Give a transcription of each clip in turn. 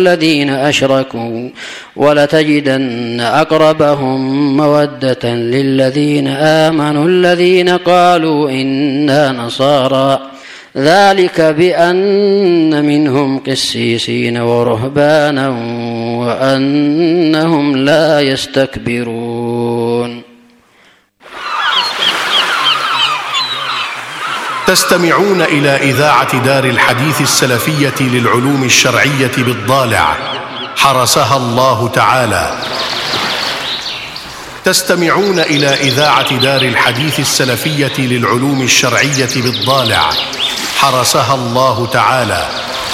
الذين أشركوا ولتجدن أقربهم مودة للذين آمنوا الذين قالوا إنا نصارى ذلك بأن منهم قسيسين ورهبانا وأنهم لا يستكبرون. تستمعون إلى إذاعة دار الحديث السلفية للعلوم الشرعية بالضالع حرسها الله تعالى. تستمعون إلى إذاعة دار الحديث السلفية للعلوم الشرعية بالضالع حرسها الله تعالى.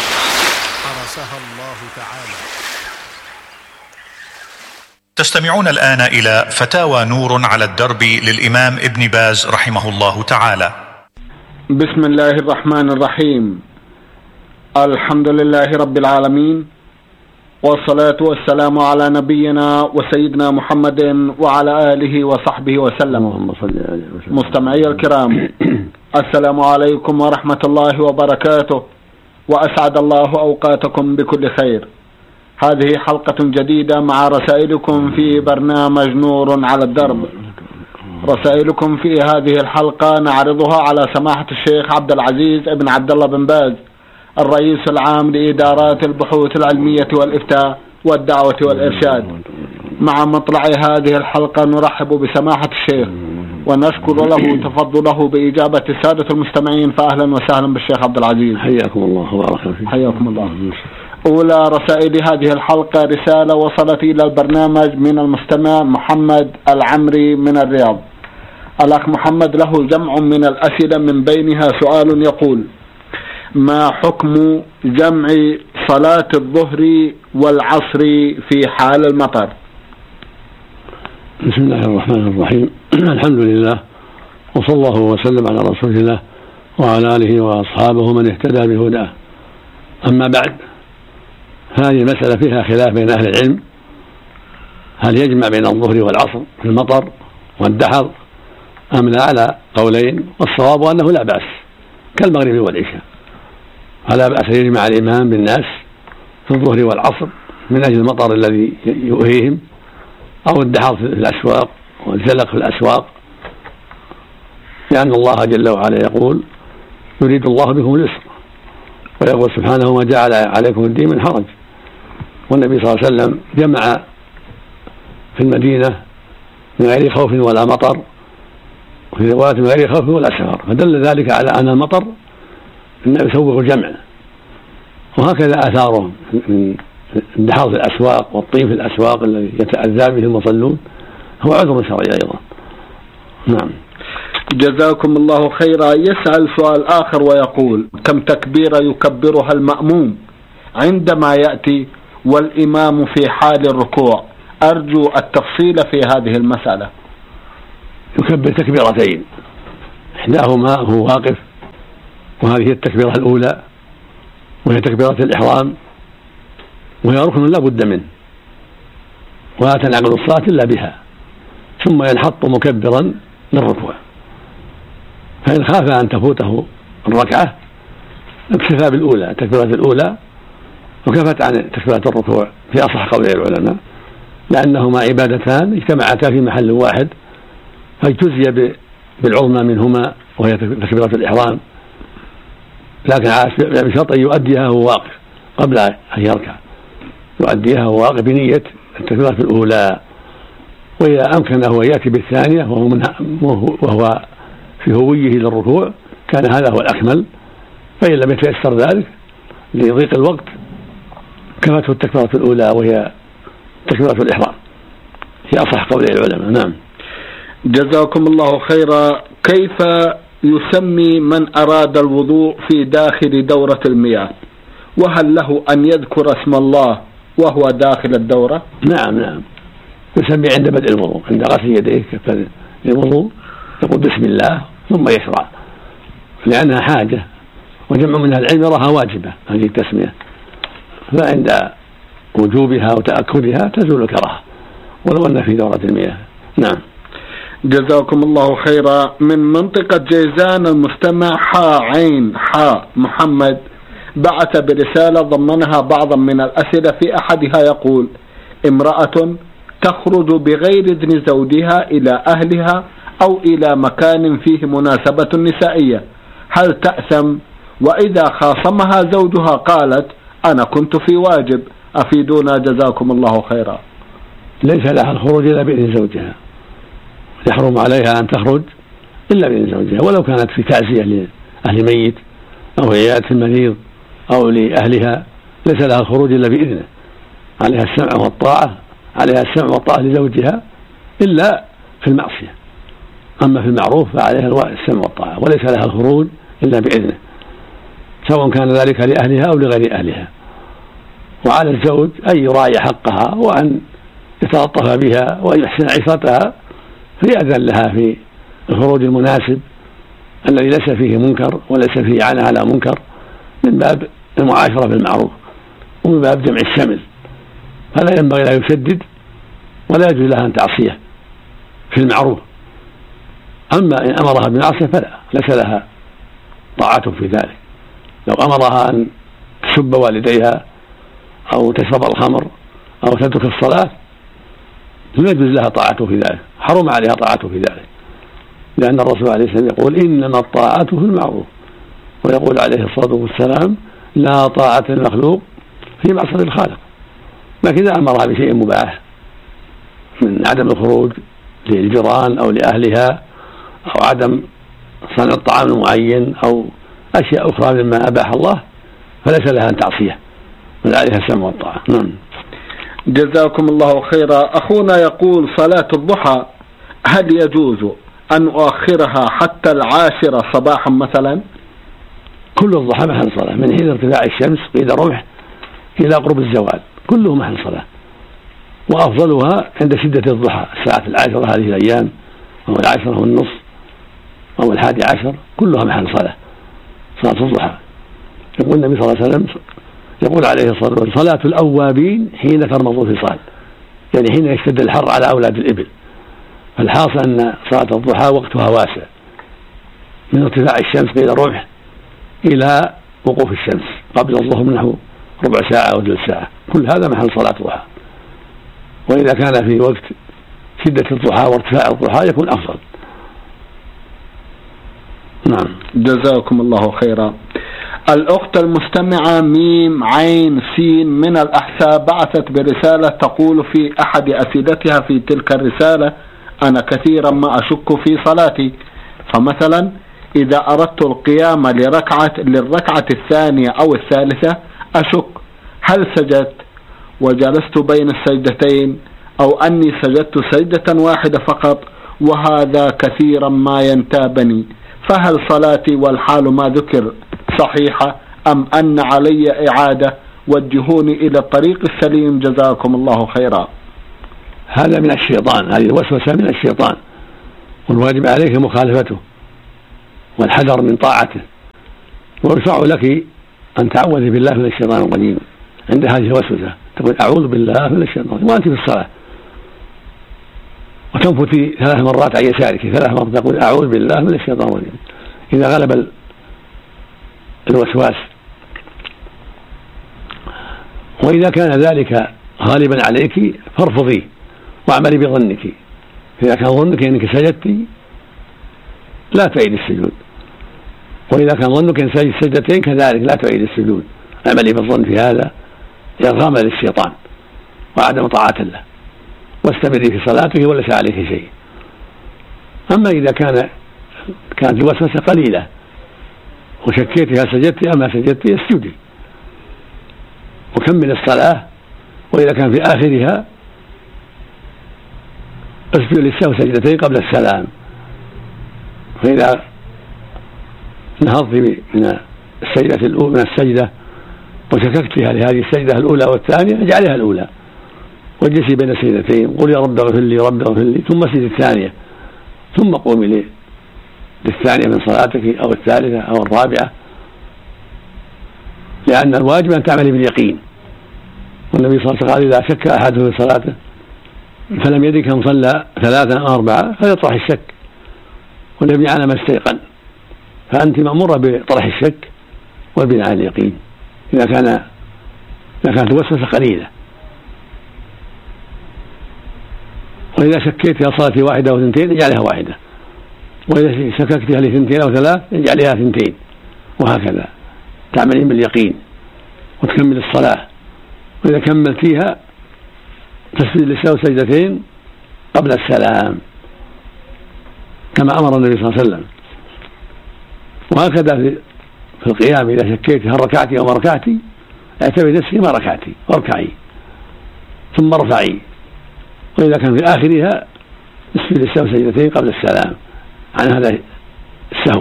تستمعون الآن إلى فتاوى نور على الدرب للإمام ابن باز رحمه الله تعالى. بسم الله الرحمن الرحيم. الحمد لله رب العالمين، والصلاة والسلام على نبينا وسيدنا محمد وعلى آله وصحبه وسلم. مستمعي الكرام، السلام عليكم ورحمة الله وبركاته، وأسعد الله أوقاتكم بكل خير. هذه حلقة جديدة مع رسائلكم في برنامج نور على الدرب. رسائلكم في هذه الحلقة نعرضها على سماحة الشيخ عبد العزيز ابن عبد الله بن باز، الرئيس العام لإدارات البحوث العلمية والإفتاء والدعوة والإرشاد. مع مطلع هذه الحلقة نرحب بسماحة الشيخ ونشكر له تفضله بإجابة السادة المستمعين، فأهلا وسهلا بالشيخ عبد العزيز. حياكم الله وبارك فيك. حياكم الله. أولى رسائل هذه الحلقة رسالة وصلت إلى البرنامج من المستمع محمد العمري من الرياض. الأخ محمد له جمع من الأسئلة، من بينها سؤال يقول: ما حكم جمع صلاة الظهر والعصر في حال المطر؟ بسم الله الرحمن الرحيم. الحمد لله، وصلى الله وسلم على رسول الله وعلى آله وأصحابه من اهتدى بهداه. أما بعد، هذه المسألة فيها خلاف بين أهل العلم، هل يجمع بين الظهر والعصر في المطر والدحر أم لا، على قولين، والصواب أنه لا بأس كالمغرب والعشاء، فلا بأس يجمع الإمام بالناس في الظهر والعصر من أجل المطر الذي يؤهيهم، أو الدحر في الأسواق والزلق في الأسواق، لأن الله جل وعلا يقول: يريد الله بكم اليسر، ويقول سبحانه: وما جعل عليكم الدين من حرج. والنبي صلى الله عليه وسلم جمع في المدينة من غير خوف ولا مطر، وفي رواية من غير خوف ولا سفر، فدل ذلك على أن المطر إنه يسوغ الجمع. وهكذا آثاره من الدحر في الأسواق والطين في الأسواق الذي يتأذى به المصلون هو عذر شرعي أيضا. نعم. جزاكم الله خيرا. يسأل سؤال آخر ويقول: كم تكبيرة يكبرها المأموم عندما يأتي والإمام في حال الركوع؟ أرجو التفصيل في هذه المسألة. يكبر تكبيرتين، إحداهما هو واقف، وهذه التكبيرة الأولى وهي تكبيرة الإحرام، وهي ركن لا بد منه، ولا تنعقد الصلاة إلا بها، ثم ينحط مكبرا للركوع. فإن خاف أن تفوته الركعة اكتفى بالأولى، التكبيرة الأولى، وكفت عن تكبيرة الركوع في أصح قول العلماء، لأنهما عبادتان اجتمعتا في محل واحد، فاجتزي بالعظمى منهما وهي تكبيرة الإحرام، لكن بشرط أن يؤديها وهو واقف قبل أن يركع، يؤديها وهو واقف بنية التكبيرة الأولى. وإذا أمكنه أن يأتي بالثانية وهو في هويه للركوع كان هذا هو الأكمل، فإن لم يتيسر ذلك لضيق الوقت كفته التكبيرة الأولى وهي تكبيرة الإحرام في أصح قول العلماء. نعم. جزاكم الله خيرا. كيف يسمي من أراد الوضوء في داخل دورة المياه؟ وهل له أن يذكر اسم الله وهو داخل الدورة؟ نعم، يسمي عند بدء الوضوء، عند غسل يديه كفر الوضوء يقول بسم الله ثم يشرع، لأنها حاجة، وجمع من العلم يراها واجبة هذه التسمية، فعند وجوبها وتأكدها تزول الكراهة ولو أن في دورة المياه. نعم. جزاكم الله خيرا. من منطقة جيزان المستمع حاء عين حاء محمد بعث برسالة ضمنها بعضا من الأسئلة. في أحدها يقول: امرأة تخرج بغير إذن زوجها إلى أهلها أو إلى مكان فيه مناسبة نسائية، هل تأثم؟ وإذا خاصمها زوجها قالت: أنا كنت في واجب، أفيدونا جزاكم الله خيرا. ليس لها الخروج إلا بإذن زوجها، يحرم عليها أن تخرج إلا بإذن زوجها، ولو كانت في تعزية لأهل ميت أو عيادة المريض أو لأهلها، ليس لها الخروج إلا بإذنه. عليها السمع والطاعة، عليها السمع والطاعة لزوجها إلا في المعصية، أما في المعروف فعليها السمع والطاعة، وليس لها الخروج إلا بإذنه، سواء كان ذلك لأهلها أو لغير أهلها. وعلى الزوج أن يراعي حقها وأن يتلطف بها وأن يحسن عشرتها، فيأذن لها في الخروج المناسب الذي ليس فيه منكر وليس فيه عنها على منكر، من باب المعاشرة بالمعروف ومن باب جمع الشمل، فلا ينبغي لا يشدد ولا يجوز لها أن تعصيه في المعروف. أما إن أمرها بالمعصية فلا، ليس لها طاعة في ذلك. لو أمرها أن تسب والديها أو تشرب الخمر أو تترك الصلاة لا يجوز لها طاعته في ذلك، حرم عليها طاعته في ذلك، لأن الرسول عليه السلام يقول: إنما الطاعة في المعروف، ويقول عليه الصلاة والسلام: لا طاعة المخلوق في معصية الخالق. لكن إذا أمرها بشيء مباح من عدم الخروج للجيران أو لأهلها أو عدم صنع الطعام المعين أو أشياء أخرى مما أباح الله، فليس لها أن تعصيه، بل عليها السمع والطاعة. نعم. جزاكم الله خيرا. أخونا يقول: صلاة الضحى هل يجوز أن أؤخرها حتى 10 صباحا مثلا؟ كل الضحى محل صلاة، من حين ارتفاع الشمس إلى رمح إلى قرب الزوال، كله محل صلاة، وأفضلها عند شدة الضحى، الساعة 10 هذه الأيام أو 10:30 أو 11، كلها محل صلاة، صلاة الضحى. يقول النبي صلى الله عليه وسلم، يقول عليه الصلاة والسلام: صلاة الأوابين حين ترمض الفصال، يعني حين يشتد الحر على أولاد الإبل. فالحاصل أن صلاة الضحى وقتها واسع، من ارتفاع الشمس إلى الرمح إلى وقوف الشمس قبل الظهر نحو ربع ساعة أو ثلث ساعة، كل هذا محل صلاة الضحى. وإذا كان في وقت شدة الضحى وارتفاع الضحى يكون أفضل. نعم. جزاكم الله خيرا. الأخت المستمعة ميم عين سين من الأحساء بعثت برسالة تقول في أحد أسئلتها في تلك الرسالة: أنا كثيرا ما أشك في صلاتي، فمثلا إذا أردت القيام للركعة الثانية أو الثالثة أشك هل سجدت وجلست بين السجدتين أو أني سجدت سجدة واحدة فقط، وهذا كثيرا ما ينتابني، فهل صلاتي والحال ما ذكر صحيحة أم أن علي إعادة؟ وجهوني إلى الطريق السليم جزاكم الله خيرا. هذا من الشيطان، هذه الوسوسة من الشيطان، والواجب عليك مخالفته والحذر من طاعته، ويشرع لك أن تعوذي بالله من الشيطان الرجيم عند هذه الوسوسة، تقول: أعوذ بالله من الشيطان وأنت في الصلاة، وتنفتي 3 مرات عن يسارك، 3 مرات تقول: أعوذ بالله من الشيطان الرجيم، إذا غلب الوسواس. وإذا كان ذلك غالبا عليك فارفضيه واعملي بظنك، إذا كان ظنك أنك سجدتي لا تعيد السجود، وإذا كان ظنك أن سجد سجدتين كذلك لا تعيد السجود، اعملي بالظن في هذا إرغاما للشيطان وعدم طاعة له، واستمري في صلاتك وليس عليك شيء. أما إذا كانت الوسوسة قليلة وشكيتها سجدتي أما سجدتي اسجدي وكمل الصلاة، وإذا كان في آخرها اسجد للسهو سجدتين قبل السلام. فإذا نهضت من السجدة الأولى من السجدة وشككت فيها لهذه السجدة الأولى والثانية اجعلها الأولى واجلسي بين السجدتين، قل: يا رب اغفر لي رب اغفر لي، ثم اسجدي الثانية، ثم قومي للثانية من صلاتك أو الثالثة أو الرابعة، لأن الواجب أن تعملي باليقين. والنبي صلى الله عليه وسلم قال: إذا شك أحدهم في صلاته فلم يدرك كم صلى 3 أو 4 فيطرح الشك، والنبي على ما استيقن، فأنت مأمورة بطرح الشك والبناء على اليقين. إذا كانت الوسوسة قليلة. وإذا شكيت في صلاة واحدة أو اثنتين اجعلها واحدة، وإذا شككت فيها لاثنتين أو ثلاث اجعلها اثنتين، وهكذا تعملين باليقين وتكمل الصلاة. وإذا كملتيها تسجد للسهو سجدتين قبل السلام كما أمر النبي صلى الله عليه وسلم. وهكذا في القيام إذا شكيت هل ركعتي أو ما ركعتي اعتبري نفسي ما ركعتي واركعي ثم ارفعي. وإذا كان في آخرها اسجد للسهو سجدتين قبل السلام عن هذا السهو.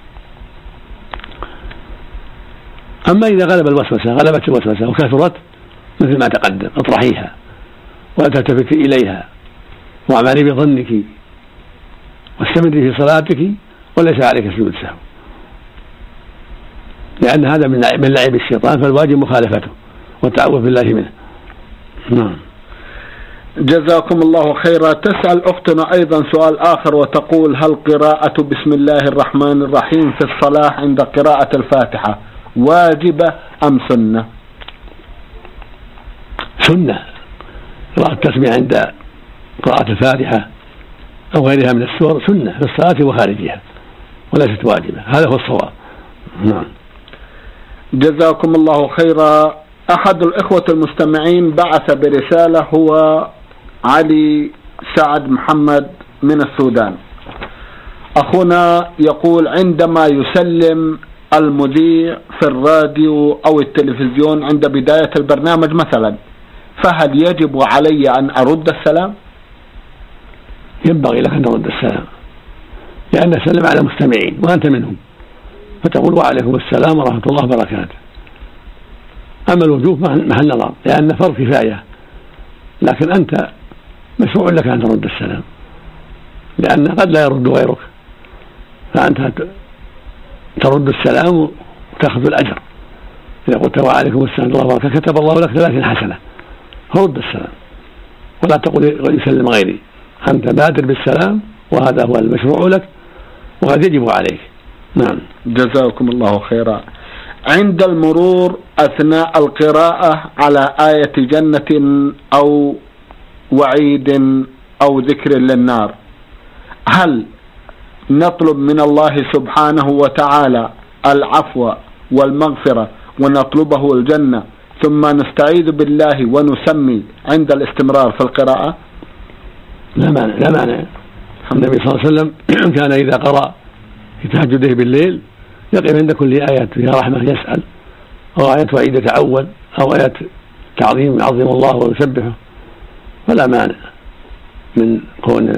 أما إذا غلبت الوسوسة وكثرت مثل ما تقدم اطرحيها ولا تلتفتي إليها واعملي بظنك واستمري في صلاتك وليس عليك سجود السهو، لأن هذا من لعب الشيطان، فالواجب مخالفته والتعوذ بالله منه. نعم. جزاكم الله خيرا. تسأل أختنا أيضا سؤال آخر وتقول: هل قراءة بسم الله الرحمن الرحيم في الصلاة عند قراءة الفاتحة واجبة أم سنة؟ سنة. قراءة التسمية عند قراءة الفاتحة أو غيرها من السور سنة في الصلاة وخارجها وليست واجبة، هذا هو الصواب. نعم. جزاكم الله خيرا. أحد الإخوة المستمعين بعث برسالة، هو علي سعد محمد من السودان. أخونا يقول: عندما يسلم المذيع في الراديو أو التلفزيون عند بداية البرنامج مثلا، فهل يجب علي أن أرد السلام؟ ينبغي لك أن ترد السلام، لأن سلم على مستمعين وأنت منهم، فتقول: وعليكم السلام ورحمة الله وبركاته. أما الوجوب محل نظر، لأن فرض كفاية، لكن أنت مشروع لك أن ترد السلام، لأن قد لا يرد غيرك، فأنت ترد السلام وتأخذ الأجر. إذا قلت: وعليكم السلام ورحمة الله وبركاته، كتب الله لك 30 حسنة. فرد السلام ولا تقول يسلم غيري، أنت بادر بالسلام وهذا هو المشروع لك وهذا يجب عليك. نعم. جزاكم الله خيرا. عند المرور أثناء القراءة على آية جنة أو وعيد أو ذكر للنار، هل نطلب من الله سبحانه وتعالى العفو والمغفرة ونطلبه الجنة ثم نستعيذ بالله ونسمي عند الاستمرار في القراءة؟ لا مانع. النبي صلى الله عليه وسلم كان إذا قرأ في تهجده بالليل يقف عند كل آية فيها رحمة يسأل، أو آية وعيد يتعوذ، أو آية تعظيم يعظم الله ويسبحه. فلا مانع من كون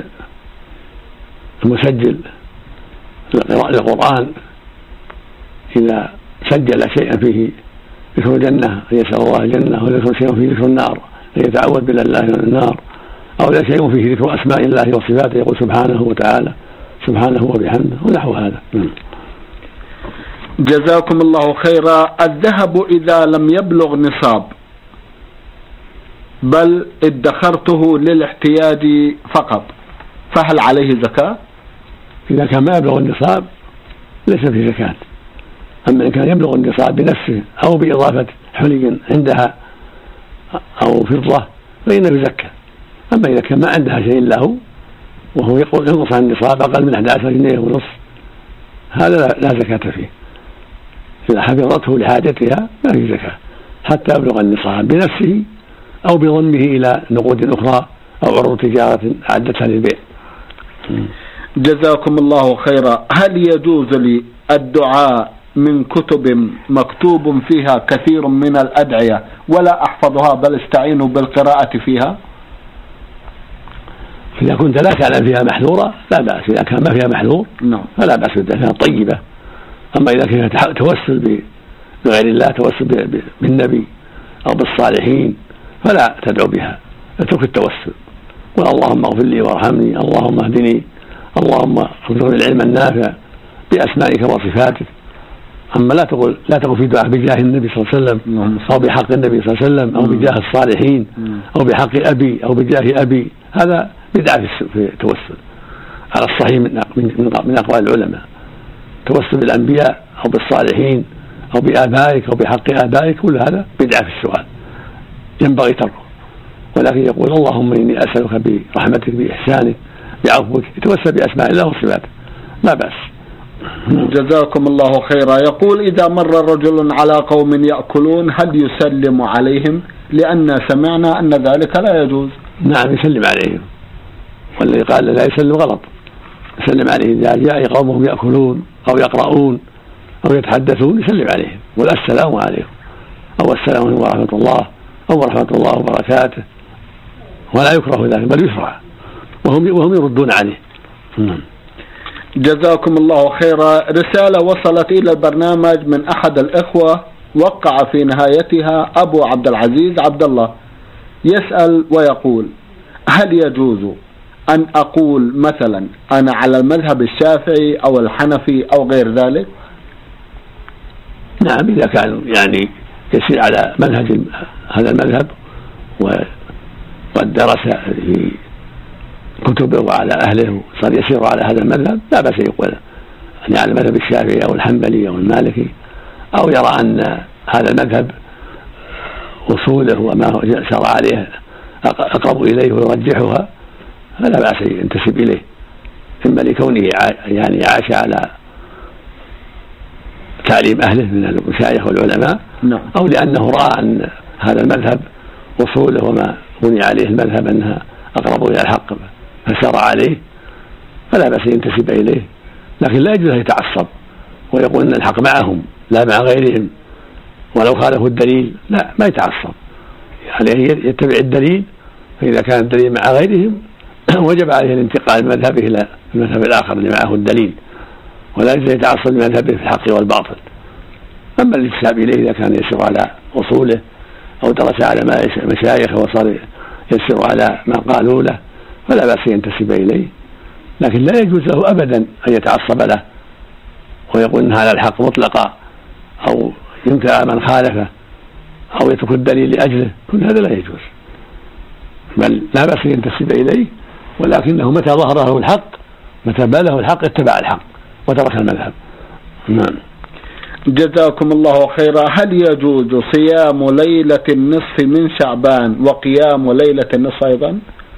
المسجل للقرآن إذا سجل شيئا فيه ذكر الجنة يسأل الله الجنة، وذكر شيء فيه ذكر النار يتعوذ بالله من النار، أو لا شيء فيه ذكر أسماء الله وصفاته يقول سبحانه وتعالى سبحانه وبحمده ونحو هذا. جزاكم الله خيرا. الذهب إذا لم يبلغ نصاب بل ادخرته للاحتياج فقط، فهل عليه زكاة؟ إذا كان ما يبلغ النصاب ليس فيه زكاة. أما إن كان يبلغ النصاب بنفسه أو بإضافة حلي عندها أو فضة فإنه زكاة. أما إذا كان ما عندها شيء له وهو ينقص عن النصاب أقل من 11 جنيه ونصف، هذا لا زكاة فيه. إذا حفظته لحاجتها ما في زكاة حتى يبلغ النصاب بنفسه أو بضمه إلى نقود أخرى أو عروض تجارة أعدتها للبيع. جزاكم الله خيرا. هل يجوز لي الدعاء من كتب مكتوب فيها كثير من الأدعية ولا أحفظها بل استعين بالقراءة فيها؟ إذا كنت لا تعلم فيها محذورة لا بأس، إذا كان ما فيها محذور فلا بأس بالدعاء طيبة. أما إذا كان توسل بغير الله، توسل بالنبي أو بالصالحين، فلا تدعو بها، اترك التوسل. قل اللهم اغفر لي وارحمني، اللهم اهدني، اللهم ارزقني العلم النافع بأسمائك وصفاتك. أما لا تقول في دعاء بجاه النبي صلى الله عليه وسلم أو بحق النبي صلى الله عليه وسلم أو بجاه الصالحين أو بحق أبي أو بجاه أبي، هذا بدعة في التوسل على الصحيح من أقوال العلماء. توسل بالأنبياء أو بالصالحين أو بآبائك أو بحق آبائك، كل هذا بدعة في السؤال ينبغي تركه، ولكن يقول اللهم إني أسألك برحمتك بإحسانك بعفوك، يتوسل بأسماء الله وصفاته، لا بأس. جزاكم الله خيرا. يقول إذا مر رجل على قوم يأكلون هل يسلم عليهم؟ لأن سمعنا أن ذلك لا يجوز. نعم يسلم عليهم، والذي قال لا يسلم غلط، يسلم عليهم إذا جاء قومهم يأكلون أو يقرؤون أو يتحدثون يسلم عليهم والسلام عليكم أو السلام عليكم ورحمة الله أو ورحمة الله وبركاته، ولا يكره ذلك بل يشرع، وهم يردون عليه. جزاكم الله خيرا. رسالة وصلت إلى البرنامج من أحد الإخوة وقع في نهايتها أبو عبد العزيز عبد الله، يسأل ويقول: هل يجوز أن أقول مثلا أنا على المذهب الشافعي أو الحنفي أو غير ذلك؟ نعم، إذا كان يعني يسير على منهج هذا المذهب وقد درس في كتبه وعلى أهله صار يسير على هذا المذهب لا بأس يقول يعني على المذهب الشافعي أو الحنبلي أو المالكي، أو يرى أن هذا المذهب أصوله وما سار عليه أقرب إليه ويرجحها، فلا بأس ينتسب إليه، إما لكونه يعني عاش على تعليم أهله من المشايخ والعلماء، أو لأنه رأى أن هذا المذهب أصوله وما بني عليه المذهب أنها أقرب إلى الحق فسار عليه، فلا بأس ينتسب إليه، لكن لا يجوز أن يتعصب ويقول أن الحق معهم لا مع غيرهم ولو خالفوا الدليل، لا ما يتعصب، يعني يتبع الدليل، فإذا كان الدليل مع غيرهم وجب عليه الانتقال من مذهبه إلى المذهب الآخر اللي معه الدليل، ولا يجوز يتعصب لمذهبه في الحق والباطل. أما الانتساب إليه إذا كان يسير على أصوله أو درس على مشايخه وصار يسير على ما قالوا له فلا بأس ينتسب إليه، لكن لا يجوز له أبدا أن يتعصب له ويقول إن هذا الحق مطلقا أو ينكر من خالفه أو يترك الدليل لأجله، كل هذا لا يجوز، بل لا بأس ينتسب إليه، ولكنه متى ظهر له الحق متى بان له الحق اتبع الحق وترك المذهب. نعم. جزاكم الله خيرا. هل يجوز صيام ليلة النصف من شعبان وقيام ليلة النصف أيضا؟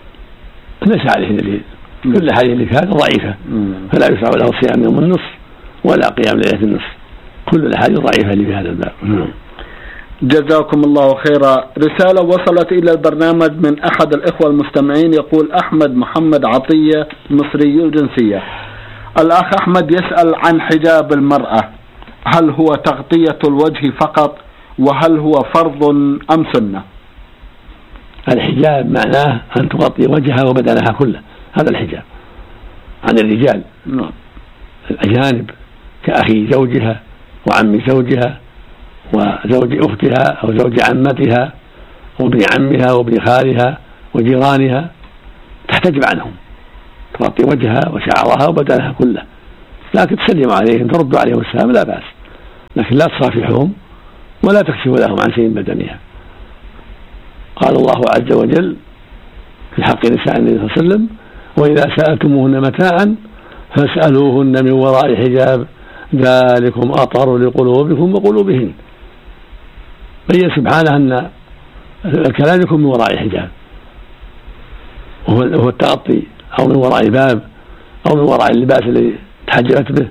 ليس عليه دليل، كل حديث اللي كان ضعيفة، فلا يشرع له صيام يوم النصف ولا قيام ليلة النصف، كل الحديث ضعيفة اللي في هذا الباب. جزاكم الله خيرا. رسالة وصلت إلى البرنامج من أحد الإخوة المستمعين، يقول أحمد محمد عطية مصري الجنسية. الأخ أحمد يسأل عن حجاب المرأة، هل هو تغطية الوجه فقط، وهل هو فرض أم سنة؟ الحجاب معناه أن تغطي وجهها وبدنها كله، هذا الحجاب عن الرجال الأجانب كأخي زوجها وعم زوجها وزوج أختها أو زوج عمتها وابن عمها وابن خالها وجيرانها، تحتجب عنهم، تغطي وجهها وشعرها وبدنها كله، لكن تسلم عليهم ترد عليهم السلام لا بأس، لكن لا تصافحهم ولا تكشف لهم عن شيء بدنها. قال الله عز وجل في حق نساء النبي صلى الله عليه وسلم: وإذا سألتموهن متاعا فاسألوهن من وراء حجاب ذلكم أطهر لقلوبكم وقلوبهن. بين سبحانه أن الكلام يكون من وراء حجاب، وهو التغطي أو من وراء باب أو من وراء اللباس الذي تحجبت به،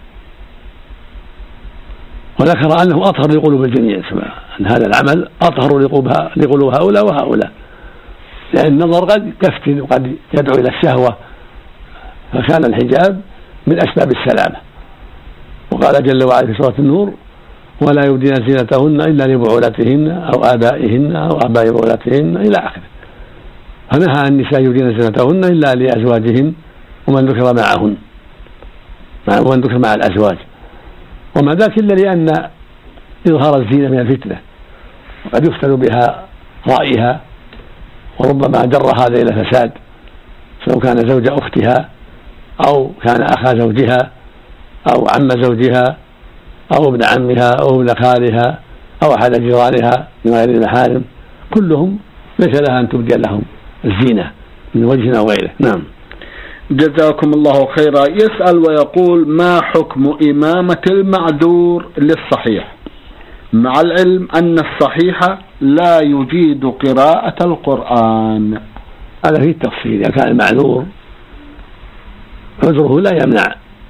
وذكر أنه أطهر لقلوب الجميع، أن هذا العمل أطهر لقلوب هؤلاء وهؤلاء، لأن النظر قد يفتن وقد يدعو إلى الشهوة، فكان الحجاب من أسباب السلامة. وقال جل وعلا في سورة النور: ولا يبدين زينتهن إلا لبعولتهن أو آبائهن أو آباء بعولتهن إلى آخره، فنهى النساء يبدين زينتهن إلا لأزواجهن ومن ذكر معهن ومن ذكر مع الأزواج، وما ذاك إلا لأن إظهار الزينة من الفتنة، وقد يفتن بها رأيها، وربما جر هذا إلى فساد، سواء كان زوج أختها أو كان أخا زوجها أو عم زوجها أو ابن عمها أو ابن خالها أو أحد جيرانها من غير المحارم، كلهم ليس لها أن تبدي لهم الزينة من وجه أو غيره. نعم. جزاكم الله خيرا. يسأل ويقول: ما حكم إمامة المعذور للصحيح؟ مع العلم أن الصحيح لا يجيد قراءة القرآن. هذا فيه التفصيل. إذا كان المعذور عذره لا يمنع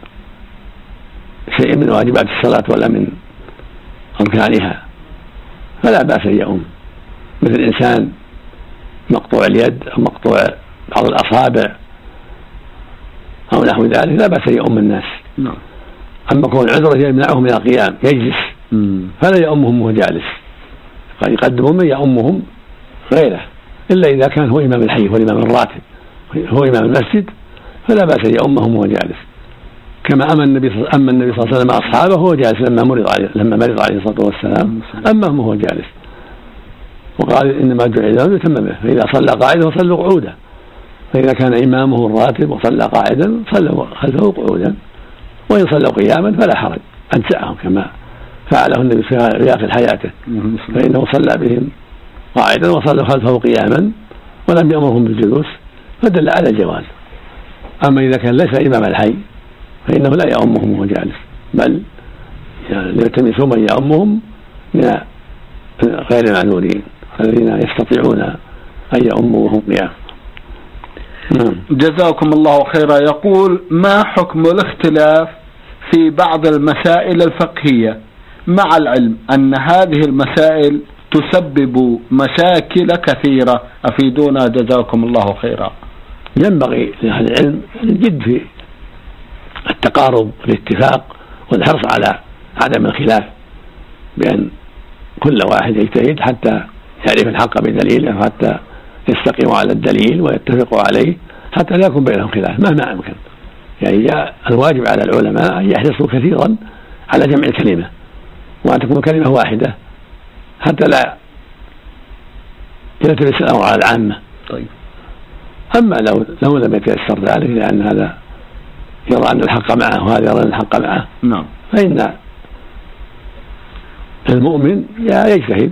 شيء من واجبات الصلاة ولا من أركانها فلا بأس أن يؤم، مثل إنسان مقطوع اليد أو مقطوع بعض الأصابع أو نحو ذلك لا بأس أن يؤم الناس. أما كون عذره يمنعه من القيام يجلس فلا يؤمهم وهو جالس، قد يقدمون من يؤمهم غيره، إلا إذا كان هو إمام الحي والإمام الراتب هو إمام المسجد فلا بأس أن يؤمهم وهو جالس، كما أما النبي صلى الله عليه وسلم أصحابه وهو جالس لما مرض عليه الصلاة والسلام أمهم وهو جالس، وقال إنما جعل له يتم به، فإذا صلى قاعدا فصلوا قعودا، فإذا كان إمامه الراتب وصلى قاعدا صلوا خلفه قعودا، وإن صلوا قياما فلا حرج أنشأهم كما فعله النبي في رياض حياته، فإنه صلى بهم قاعدا وصلوا خلفه قياما ولم يأمرهم بالجلوس فدل على الجواز. أما إذا كان ليس إمام الحي فإنه لا يؤمهم وهو جالس، بل يلتمسون من يؤمهم من غير المعذورين الذين يستطيعون أن يؤموا وهم قيام. جزاكم الله خيرا. يقول: ما حكم الاختلاف في بعض المسائل الفقهية مع العلم أن هذه المسائل تسبب مشاكل كثيرة؟ أفيدونا جزاكم الله خيرا. ينبغي لأهل العلم الجد في التقارب والاتفاق والحرص على عدم الخلاف، بأن كل واحد يجتهد حتى يعرف الحق بدليله، حتى يستقيموا على الدليل ويتفقوا عليه، حتى لا يكون بينهم خلاف مهما أمكن. يعني الواجب على العلماء أن يحرصوا كثيرا على جمع الكلمة وأن تكون كلمة واحدة حتى لا يلتبس الأمر على العامة. طيب. أما لو لم يتيسر ذلك لأن هذا يرى أن الحق معه وهذا يرى أن الحق معه، فإن المؤمن يجتهد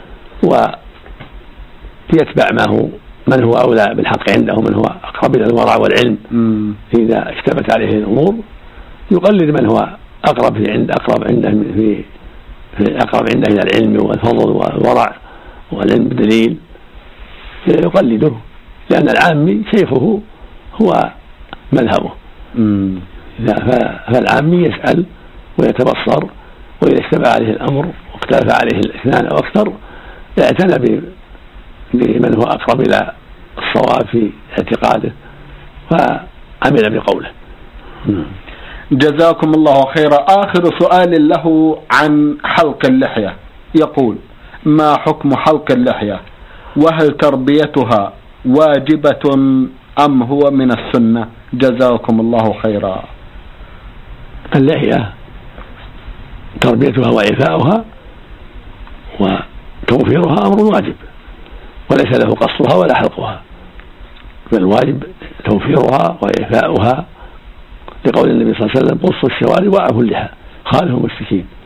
ويتبع من هو أولى بالحق عنده، من هو أقرب إلى الورع والعلم. إذا اشتبت عليه الأمور يقلد من هو أقرب عنده إلى العلم والفضل والورع والعلم بدليل يقلده، لأن العامي شيخه هو مذهبه. فالعامي يسأل ويتبصر، وإذا اشتبه عليه الأمر واختلف عليه الاثنان أو أكثر اعتنى بمن هو أقرب إلى الصواب في اعتقاده فعمل بقوله. جزاكم الله خيرا. آخر سؤال له عن حلق اللحية، يقول: ما حكم حلق اللحية، وهل تربيتها واجبة أم هو من السنة؟ جزاكم الله خيرا. اللحية تربيتها وإعفاؤها وتوفيرها أمر واجب، وليس له قصها ولا حلقها، بل واجب توفيرها وإعفاؤها، لقول النبي صلى الله عليه وسلم: قصوا الشوارب وأعفوا اللحى خالفوا المشركين.